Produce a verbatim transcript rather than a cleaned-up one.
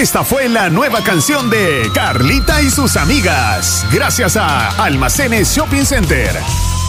Esta fue la nueva canción de Carlita y sus amigas, gracias a Almacenes Shopping Center.